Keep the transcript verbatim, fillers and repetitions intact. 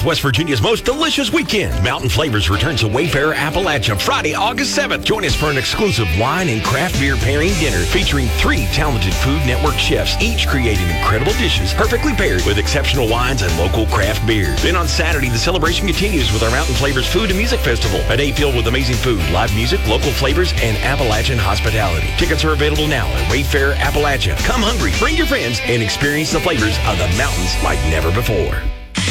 West Virginia's most delicious weekend. Mountain Flavors returns to Wayfarer Appalachia Friday, August seventh. Join us for an exclusive wine and craft beer pairing dinner featuring three talented Food Network chefs, each creating incredible dishes perfectly paired with exceptional wines and local craft beers. Then on Saturday, the celebration continues with our Mountain Flavors Food and Music Festival, a day filled with amazing food, live music, local flavors, and Appalachian hospitality. Tickets are available now at Wayfarer Appalachia. Come hungry, bring your friends, and experience the flavors of the mountains like never before.